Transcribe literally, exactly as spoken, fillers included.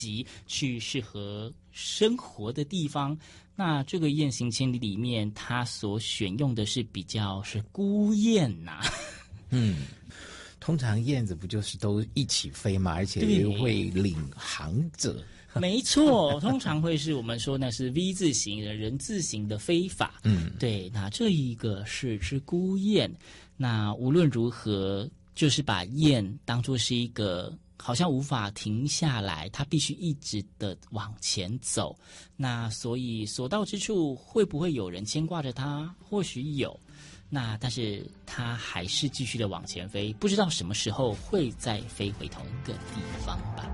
去适合生活的地方。那这个雁行千里里面，它所选用的是比较是孤雁呐、啊。 嗯，通常燕子不就是都一起飞吗？而且会领航者。 没错，通常会是我们说那是 V 字形的人字形的飞法。 嗯， 对，那这一个是只孤雁。那无论如何，就是把雁当作是一个好像无法停下来，它必须一直的往前走。那所以所到之处，会不会有人牵挂着它？或许有。那但是它还是继续的往前飞，不知道什么时候会再飞回同一个地方吧。